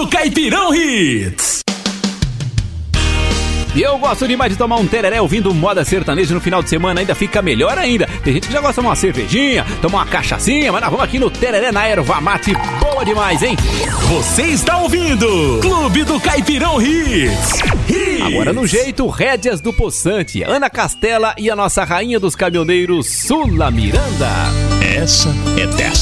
do Caipirão Hits. E eu gosto demais de tomar um tereré ouvindo moda sertaneja no final de semana, ainda fica melhor ainda. Tem gente que já gosta de tomar uma cervejinha, tomar uma cachaçinha, mas nós vamos aqui no tereré na erva mate, boa demais, hein? Você está ouvindo Clube do Caipirão Hits. Agora no jeito, rédeas do Poçante, Ana Castela e a nossa rainha dos caminhoneiros, Sula Miranda. Essa é 10.